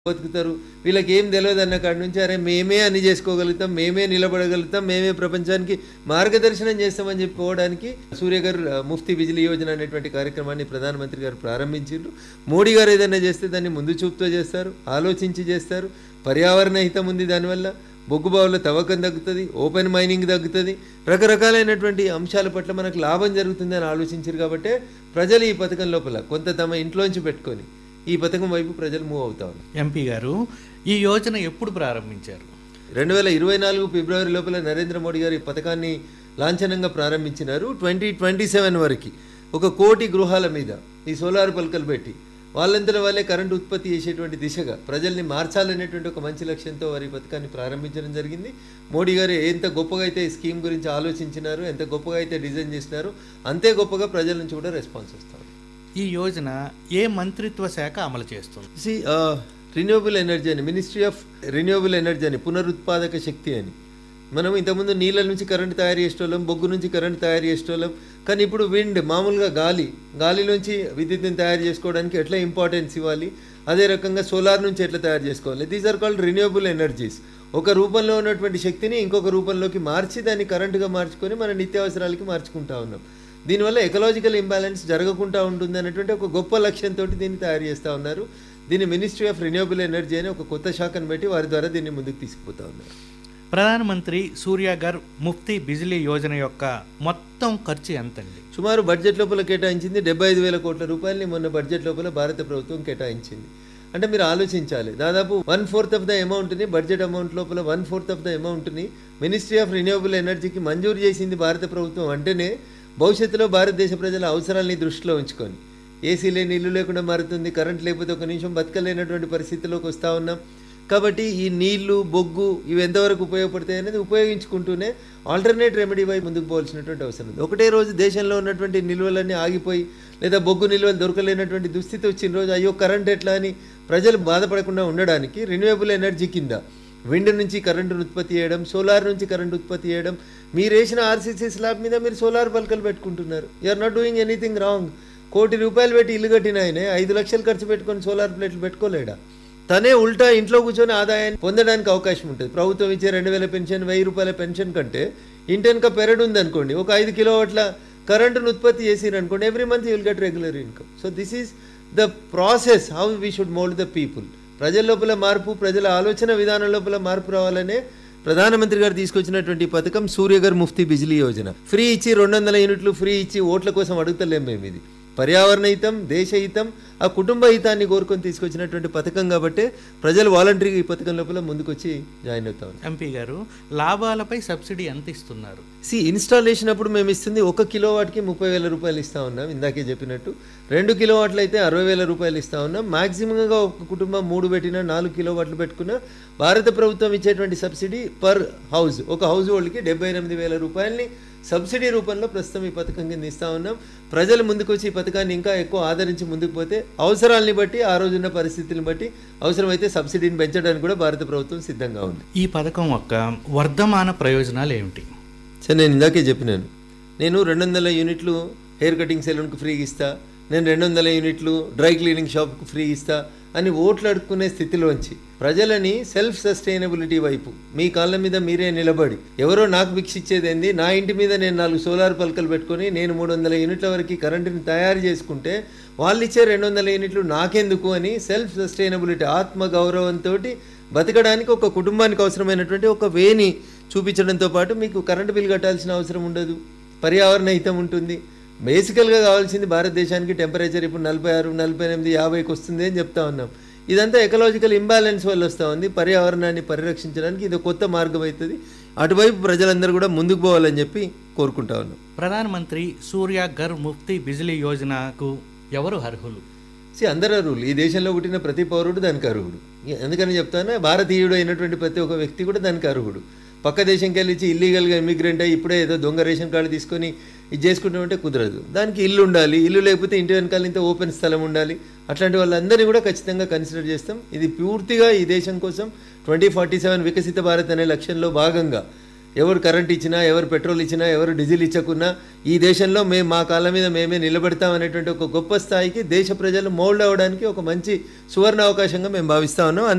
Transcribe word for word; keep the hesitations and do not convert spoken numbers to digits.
బతుకుతారు. వీళ్ళకి ఏం తెలియదు అన్న కాడి నుంచి అరే మేమే అన్ని చేసుకోగలుగుతాం, మేమే నిలబడగలుగుతాం, మేమే ప్రపంచానికి మార్గదర్శనం చేస్తామని చెప్పుకోవడానికి సూర్య గారు ముఫ్తీ బిజిలీ యోజన అనేటువంటి కార్యక్రమాన్ని ప్రధానమంత్రి గారు ప్రారంభించారు. మోడీ గారు ఏదైనా చేస్తే దాన్ని ముందు చూపుతో చేస్తారు, ఆలోచించి చేస్తారు. పర్యావరణ హితం ఉంది, దానివల్ల బొగ్గుబావుల తవ్వకం తగ్గుతుంది, ఓపెన్ మైనింగ్ తగ్గుతుంది, రకరకాలైనటువంటి అంశాల పట్ల మనకు లాభం జరుగుతుంది అని ఆలోచించారు. కాబట్టి ప్రజలు ఈ పథకం లోపల కొంత తమ ఇంట్లోంచి పెట్టుకొని ఈ పథకం వైపు ప్రజలు మూవ్ అవుతా ఉన్నారు. ఎంపీ గారు, ఈ యోజన ఎప్పుడు ప్రారంభించారు? రెండు వేల ఇరవై నాలుగు ఫిబ్రవరి లోపల నరేంద్ర మోడీ గారు ఈ పథకాన్ని లాంఛనంగా ప్రారంభించినారు. ట్వంటీ ట్వంటీ సెవెన్ వరకు ఒక కోటి గృహాల మీద ఈ సోలార్ పలకలు పెట్టి వాళ్ళంతల వాళ్ళే కరెంటు ఉత్పత్తి చేసేటువంటి దిశగా ప్రజల్ని మార్చాలనేటువంటి ఒక మంచి లక్ష్యంతో వారి పథకాన్ని ప్రారంభించడం జరిగింది. మోడీ గారు ఎంత గొప్పగా అయితే ఈ స్కీమ్ గురించి ఆలోచించినారు, ఎంత గొప్పగా అయితే డిజైన్ చేసినారు, అంతే గొప్పగా ప్రజల నుంచి కూడా రెస్పాన్స్ వస్తారు. ఈ యోజన ఏ మంత్రిత్వ శాఖ అమలు చేస్తుంది? సి రిన్యూవబుల్ ఎనర్జీ అని, మినిస్ట్రీ ఆఫ్ రిన్యూవబుల్ ఎనర్జీ అని, పునరుత్పాదక శక్తి అని. మనం ఇంతకుముందు నీళ్ళ నుంచి కరెంట్ తయారు చేసేటోళ్ళం, బొగ్గు నుంచి కరెంట్ తయారు చేసేటోళ్ళం. కానీ ఇప్పుడు విండ్, మామూలుగా గాలి గాలి నుంచి విద్యుత్తుని తయారు చేసుకోవడానికి ఎట్లా ఇంపార్టెన్స్ ఇవ్వాలి, అదే రకంగా సోలార్ నుంచి ఎట్లా తయారు చేసుకోవాలి. These are called renewable energies. ఒక రూపంలో ఉన్నటువంటి శక్తిని ఇంకొక రూపంలోకి మార్చి దాన్ని కరెంటుగా మార్చుకొని మన నిత్యావసరాలకి మార్చుకుంటా ఉన్నాం. దీనివల్ల ఎకలాజికల్ ఇంబ్యాలెన్స్ జరగకుండా ఉంటుంది అనేటువంటి ఒక గొప్ప లక్ష్యంతో దీన్ని తయారు చేస్తూ ఉన్నారు. దీన్ని మినిస్ట్రీ ఆఫ్ రిన్యూవబుల్ ఎనర్జీ అని ఒక కొత్త శాఖను పెట్టి వారి ద్వారా దీన్ని ముందుకు తీసుకుపోతా ఉన్నారు. ప్రధానమంత్రి సూర్యఘర్ ముఫ్తీ బిజిలీ యోజన యొక్క మొత్తం ఖర్చు ఎంతండి? సుమారు బడ్జెట్ లోపల కేటాయించింది డెబ్బై ఐదు వేల కోట్ల రూపాయలని మొన్న బడ్జెట్ లోపల భారత ప్రభుత్వం కేటాయించింది. అంటే మీరు ఆలోచించాలి, దాదాపు వన్ ఫోర్త్ ఆఫ్ ద అమౌంట్ని, బడ్జెట్ అమౌంట్ లోపల వన్ ఫోర్త్ ఆఫ్ ద అమౌంట్ని మినిస్ట్రీ ఆఫ్ రిన్యూవబుల్ ఎనర్జీకి మంజూరు చేసింది భారత ప్రభుత్వం. అంటేనే భవిష్యత్తులో భారతదేశ ప్రజల అవసరాలని దృష్టిలో ఉంచుకొని ఏసీ లేని ఇల్లు లేకుండా మారుతుంది, కరెంట్ లేకపోతే ఒక నిమిషం బతకలేనటువంటి పరిస్థితిలోకి వస్తూ ఉన్నాం. కాబట్టి ఈ నీళ్లు, బొగ్గు ఇవి ఎంతవరకు ఉపయోగపడతాయి అనేది ఉపయోగించుకుంటూనే ఆల్టర్నేట్ రెమెడీ వైపు ముందుకు పోవాల్సినటువంటి అవసరం ఉంది. ఒకటే రోజు దేశంలో ఉన్నటువంటి నిల్వలన్నీ ఆగిపోయి లేదా బొగ్గు నిల్వలు దొరకలేనటువంటి దుస్థితి వచ్చిన రోజు అయ్యో కరెంట్ ఎట్లా అని ప్రజలు బాధపడకుండా ఉండడానికి రిన్యూవబుల్ ఎనర్జీ కింద విండ్ నుంచి కరెంటును ఉత్పత్తి చేయడం, సోలార్ నుంచి కరెంట్ ఉత్పత్తి చేయడం. మీరు వేసిన ఆర్సీసీ స్లాబ్ మీద మీరు సోలార్ పలకలు పెట్టుకుంటున్నారు. You're not doing anything wrong. కోటి రూపాయలు పెట్టి ఇల్లు కట్టిన ఆయనే ఐదు లక్షలు ఖర్చు పెట్టుకొని సోలార్ ప్లేట్లు పెట్టుకోలేడా? తనే ఉల్టా ఇంట్లో కూర్చొని ఆదాయాన్ని పొందడానికి అవకాశం ఉంటుంది. ప్రభుత్వం ఇచ్చే రెండు వేల పెన్షన్, వెయ్యి రూపాయల పెన్షన్ కంటే ఇంటెనక పెరడు ఉందనుకోండి, ఒక ఐదు కిలోవాట్ల కరెంటును ఉత్పత్తి చేసిరనుకోండి, every month you will get regular income. So this is the process how we should mould the people. ప్రజల లోపల మార్పు, ప్రజల ఆలోచన విధానం లోపల మార్పు రావాలనే ప్రధానమంత్రి గారు తీసుకొచ్చినటువంటి పథకం సూర్యఘర్ ముఫ్తీ బిజిలీ యోజన. ఫ్రీ ఇచ్చి రెండు వందల యూనిట్లు ఫ్రీ ఇచ్చి ఓట్ల కోసం అడుగుతలేం మేము. ఇది పర్యావరణ హితం, దేశ హితం, ఆ కుటుంబ హితాన్ని కోరుకొని తీసుకొచ్చినటువంటి పథకం కాబట్టి ప్రజలు వాలంటరీగా ఈ పథకం లోపల ముందుకొచ్చి జాయిన్ అవుతాం. ఎంపీ గారు, లాభాలపై సబ్సిడీ ఎంత ఇస్తున్నారు? సి ఇన్స్టాలేషన్ అప్పుడు మేము ఇస్తుంది ఒక కిలోవాట్కి ముప్పై వేల రూపాయలు ఇస్తూ ఉన్నాం. ఇందాకే చెప్పినట్టు రెండు కిలోవాట్లు అయితే అరవై వేల రూపాయలు ఇస్తూ ఉన్నాం. మ్యాక్సిమంగా ఒక కుటుంబం మూడు పెట్టినా, నాలుగు కిలోవాట్లు పెట్టుకున్న భారత ప్రభుత్వం ఇచ్చేటువంటి సబ్సిడీ పర్ హౌస్, ఒక హౌస్ హోల్డ్కి డెబ్బై ఎనిమిది వేల రూపాయలని సబ్సిడీ రూపంలో ప్రస్తుతం ఈ పథకం కింద ఇస్తూ ఉన్నాం. ప్రజలు ముందుకు వచ్చి ఈ పథకాన్ని ఇంకా ఎక్కువ ఆదరించి ముందుకు పోతే అవసరాలని బట్టి, ఆ రోజున్న పరిస్థితులను బట్టి అవసరమైతే సబ్సిడీని పెంచడానికి కూడా భారత ప్రభుత్వం సిద్ధంగా ఉంది. ఈ పథకం యొక్క వర్ధమాన ప్రయోజనాలు ఏమిటి? సరే, నేను ఇందాకే చెప్పినాను, నేను రెండు వందల యూనిట్లు హెయిర్ కటింగ్ సెలూన్కి ఫ్రీ ఇస్తా, నేను రెండు వందల యూనిట్లు డ్రై క్లీనింగ్ షాప్కి ఫ్రీ ఇస్తా అని ఓట్లు అడుక్కునే స్థితిలోంచి ప్రజలని సెల్ఫ్ సస్టైనబిలిటీ వైపు, మీ కాళ్ళ మీద మీరే నిలబడి, ఎవరో నాకు భిక్షిచ్చేదేంది, నా ఇంటి మీద నేను నాలుగు సోలార్ పలకలు పెట్టుకొని నేను మూడు వందల యూనిట్ల వరకు కరెంటుని తయారు చేసుకుంటే వాళ్ళు ఇచ్చే రెండు వందల యూనిట్లు నాకెందుకు అని సెల్ఫ్ సస్టైనబిలిటీ, ఆత్మ గౌరవంతో బతకడానికి ఒక కుటుంబానికి అవసరమైనటువంటి ఒక వేని చూపించడంతో పాటు మీకు కరెంటు బిల్ కట్టాల్సిన అవసరం ఉండదు, పర్యావరణ హితం ఉంటుంది. బేసికల్గా కావాల్సింది భారతదేశానికి టెంపరేచర్ ఇప్పుడు నలభై ఆరు, నలభై ఎనిమిది, యాభైకి వస్తుంది అని చెప్తా ఉన్నాం. ఇదంతా ఎకలాజికల్ ఇంబ్యాలెన్స్ వల్ల వస్తూ ఉంది. పర్యావరణాన్ని పరిరక్షించడానికి ఇది కొత్త మార్గం అవుతుంది. అటువైపు ప్రజలందరూ కూడా ముందుకు పోవాలని చెప్పి కోరుకుంటా ఉన్నాం. ప్రధానమంత్రి సూర్యఘర్ ముఫ్తీ బిజిలీ యోజనకు ఎవరు అర్హులు? సి అందరు అర్హులు. ఈ దేశంలో పుట్టిన ప్రతి పౌరుడు దానికి అర్హుడు. ఎందుకని చెప్తాను, భారతీయుడు అయినటువంటి ప్రతి ఒక్క వ్యక్తి కూడా దానికి అర్హుడు. పక్క దేశంకి వెళ్ళి ఇల్లీగల్గా ఇమిగ్రెంట్ అయ్యి ఇప్పుడే ఏదో దొంగ రేషన్ కార్డు తీసుకొని ఇది చేసుకుంటామంటే కుదరదు. దానికి ఇల్లు ఉండాలి, ఇల్లు లేకపోతే ఇంటి వెనకాల ఇంత ఓపెన్ స్థలం ఉండాలి. అట్లాంటి వాళ్ళందరినీ కూడా ఖచ్చితంగా కన్సిడర్ చేస్తాం. ఇది పూర్తిగా ఈ దేశం కోసం ట్వంటీ ఫార్టీ సెవెన్ వికసిత భారత్ అనే లక్ష్యంలో భాగంగా ఎవరు కరెంట్ ఇచ్చినా, ఎవరు పెట్రోల్ ఇచ్చినా, ఎవరు డీజిల్ ఇచ్చకున్నా ఈ దేశంలో మేము మా కాళ్ళ మీద మేమే నిలబెడతాం అనేటువంటి ఒక గొప్ప స్థాయికి దేశ ప్రజలు మౌల్డ్ అవ్వడానికి ఒక మంచి సువర్ణ అవకాశంగా మేము భావిస్తా ఉన్నాం.